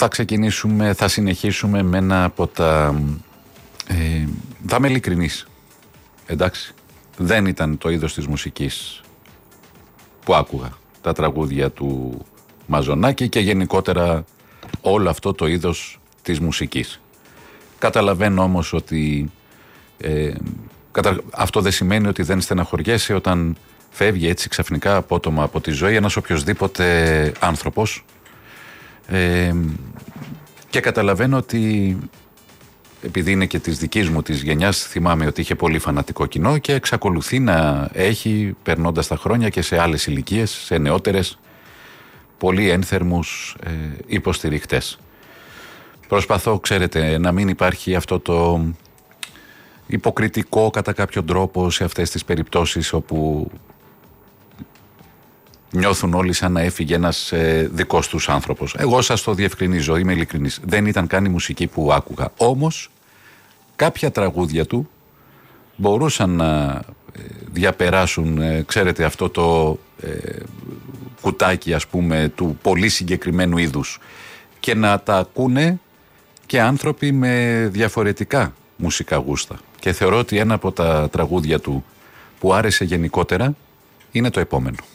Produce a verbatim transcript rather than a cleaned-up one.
θα ξεκινήσουμε, θα συνεχίσουμε με ένα από τα... Ε, θα είμαι ειλικρινής, εντάξει. Δεν ήταν το είδος της μουσικής που άκουγα. Τα τραγούδια του Μαζονάκη και γενικότερα όλο αυτό το είδος της μουσικής. Καταλαβαίνω όμως ότι ε, κατα... αυτό δεν σημαίνει ότι δεν στεναχωριέσαι όταν φεύγει έτσι ξαφνικά απότομα από τη ζωή ένας οποιοσδήποτε άνθρωπος. Ε, και καταλαβαίνω ότι επειδή είναι και της δικής μου της γενιάς, θυμάμαι ότι είχε πολύ φανατικό κοινό και εξακολουθεί να έχει, περνώντας τα χρόνια και σε άλλες ηλικίες, σε νεότερες, πολύ ένθερμους ε, υποστηριχτές. Προσπαθώ, ξέρετε, να μην υπάρχει αυτό το υποκριτικό κατά κάποιο τρόπο σε αυτές τις περιπτώσεις όπου νιώθουν όλοι σαν να έφυγε ένας ε, δικός τους άνθρωπος. Εγώ σας το διευκρινίζω, είμαι ειλικρινής. Δεν ήταν καν η μουσική που άκουγα. Όμως κάποια τραγούδια του μπορούσαν να ε, διαπεράσουν, ε, ξέρετε, αυτό το ε, κουτάκι, ας πούμε, του πολύ συγκεκριμένου είδους και να τα ακούνε και άνθρωποι με διαφορετικά μουσικά γούστα. Και θεωρώ ότι ένα από τα τραγούδια του που άρεσε γενικότερα είναι το επόμενο.